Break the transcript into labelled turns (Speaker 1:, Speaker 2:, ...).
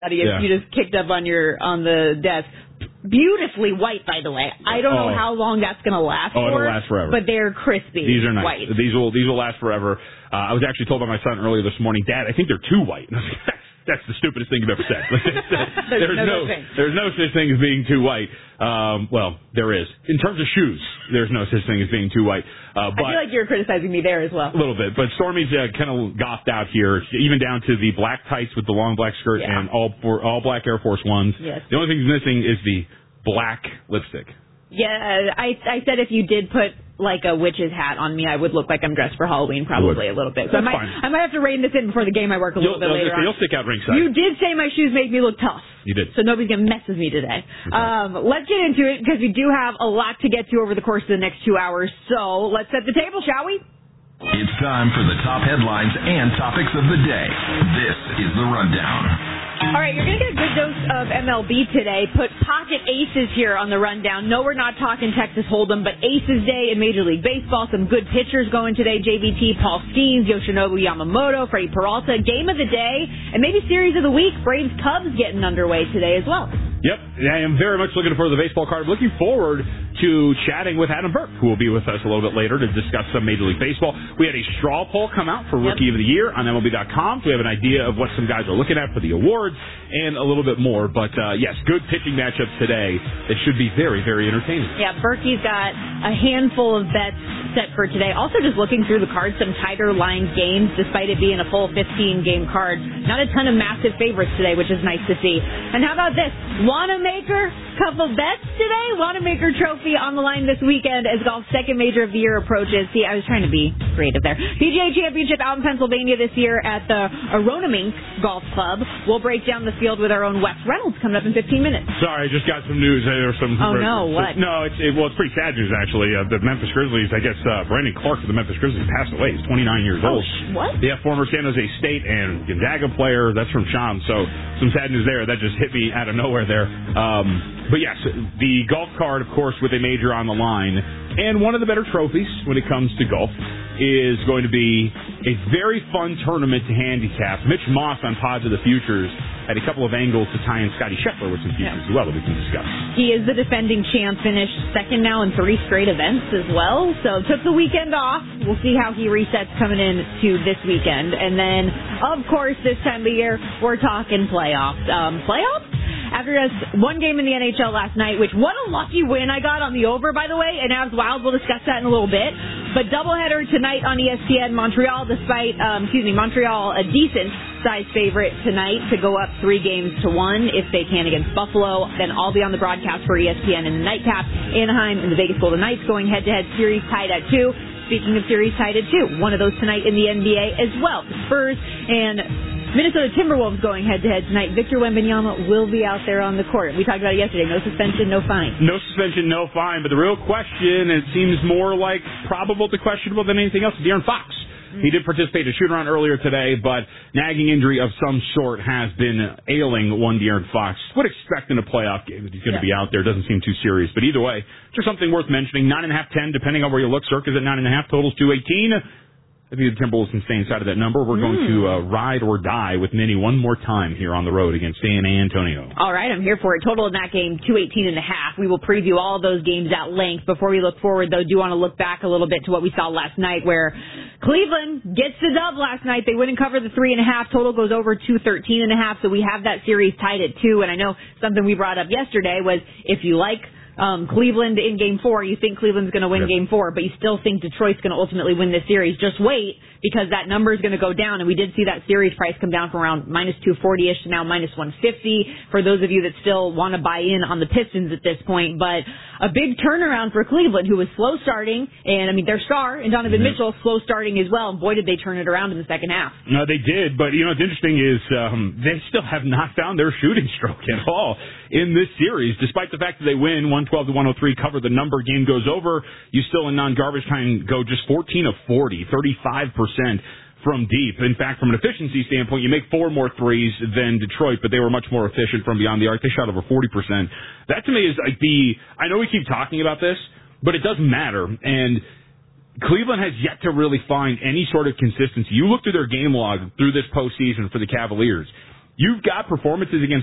Speaker 1: You just kicked up on the desk. Beautifully white, by the way. I don't know how long that's going to last for.
Speaker 2: It'll last forever.
Speaker 1: But they're crispy.
Speaker 2: These are nice.
Speaker 1: White.
Speaker 2: These will last forever. I was actually told by my son earlier this morning, Dad, I think they're too white. That's the stupidest thing you've ever said. There's no such thing as being too white. Well, there is. In terms of shoes, there's no such thing as being too white. But
Speaker 1: I feel like you're criticizing me there as well.
Speaker 2: A little bit. But Stormy's kind of goffed out here, even down to the black tights with the long black skirt and all black Air Force Ones.
Speaker 1: Yes.
Speaker 2: The only thing that's missing is the black lipstick.
Speaker 1: Yeah, I said if you did put like a witch's hat on me, I would look like I'm dressed for Halloween probably a little bit. So I might have to rein this in before the game I work a little bit later on.
Speaker 2: You'll stick out ringside.
Speaker 1: You did say my shoes make me look tough.
Speaker 2: You did.
Speaker 1: So nobody's going to mess with me today. Okay. Let's get into it because we do have a lot to get to over the course of the next 2 hours. So let's set the table, shall we?
Speaker 3: It's time for the top headlines and topics of the day. This is The Rundown.
Speaker 1: All right, you're going to get a good dose of MLB today. Put pocket aces here on the rundown. No, we're not talking Texas Hold'em, but Aces Day in Major League Baseball. Some good pitchers going today. JVT, Paul Skeens, Yoshinobu Yamamoto, Freddie Peralta. Game of the day, and maybe series of the week. Braves-Cubs getting underway today as well.
Speaker 2: Yep, I am very much looking for the baseball card. Looking forward to chatting with Adam Burke, who will be with us a little bit later to discuss some Major League Baseball. We had a straw poll come out for Rookie of the Year on MLB.com, so we have an idea of what some guys are looking at for the awards and a little bit more. But, yes, good pitching matchups today that should be very, very entertaining.
Speaker 1: Yeah, Berkey's got a handful of bets set for today. Also just looking through the cards, some tighter line games, despite it being a full 15-game card. Not a ton of massive favorites today, which is nice to see. And how about this? Wanamaker, couple bets today. Wanamaker Trophy on the line this weekend as golf's second major of the year approaches. See, I was trying to be creative there. PGA Championship out in Pennsylvania this year at the Aronimink Golf Club. We'll break down the field with our own Wes Reynolds coming up in 15 minutes.
Speaker 2: Sorry, I just got some news. There was some.
Speaker 1: Oh no, what?
Speaker 2: No, it's pretty sad news actually. The Memphis Grizzlies, I guess Brandon Clark of the Memphis Grizzlies passed away. He's 29 years old.
Speaker 1: What?
Speaker 2: Yeah, former San Jose State and Gonzaga player. That's from Sean. So some sad news there. That just hit me out of nowhere there. But yes, the golf card, of course, with a major on the line, and one of the better trophies when it comes to golf is going to be a very fun tournament to handicap. Mitch Moss on Pods of the Futures had a couple of angles to tie in Scotty Scheffler with some futures as well that we can discuss.
Speaker 1: He is the defending champ, finished second now in 3 straight events as well, so took the weekend off. We'll see how he resets coming in to this weekend. And then, of course, this time of year, we're talking playoffs. Playoffs? After just one game in the NHL last night, which what a lucky win I got on the over, by the way, and Avs Wild, we'll discuss that in a little bit. But doubleheader tonight on ESPN, Montreal, Montreal, a decent size favorite tonight to go up 3-1 if they can against Buffalo. Then I'll be on the broadcast for ESPN in the nightcap. Anaheim and the Vegas Golden Knights going head-to-head, series tied at 2. Speaking of series tied at 2, one of those tonight in the NBA as well. The Spurs and Minnesota Timberwolves going head-to-head tonight. Victor Wembanyama will be out there on the court. We talked about it yesterday. No suspension, no fine.
Speaker 2: No suspension, no fine. But the real question, it seems more like probable to questionable than anything else, is De'Aaron Fox. He did participate in a shoot-around earlier today, but nagging injury of some sort has been ailing one De'Aaron Fox. Would expect in a playoff game that he's going to be out there. Doesn't seem too serious. But either way, just something worth mentioning. 9.5, 10, depending on where you look. Circa's at 9.5, totals 218. I think the Timberwolves can stay inside of that number. We're going to ride or die with Minnie one more time here on the road against San Antonio.
Speaker 1: All right, I'm here for it. Total in that game, 218.5. We will preview all of those games at length. Before we look forward, though, do want to look back a little bit to what we saw last night, where Cleveland gets the dub last night. They wouldn't cover the 3.5. Total goes over 213.5. So we have that series tied at 2. And I know something we brought up yesterday was if you like Cleveland in Game 4, you think Cleveland's going to win Game 4, but you still think Detroit's going to ultimately win this series. Just wait, because that number is going to go down, and we did see that series price come down from around minus 240-ish to now minus 150 for those of you that still want to buy in on the Pistons at this point. But a big turnaround for Cleveland, who was slow starting, and I mean their star, and Donovan Mitchell, slow starting as well, and boy did they turn it around in the second half.
Speaker 2: No, they did, but you know what's interesting is they still have not found their shooting stroke at all in this series, despite the fact that they win 112-103, cover the number, game goes over. You still in non-garbage time go just 14 of 40, 35% from deep. In fact, from an efficiency standpoint, you make 4 more threes than Detroit, but they were much more efficient from beyond the arc. They shot over 40%. That to me is like I know we keep talking about this, but it doesn't matter. And Cleveland has yet to really find any sort of consistency. You look through their game log through this postseason for the Cavaliers. You've got performances against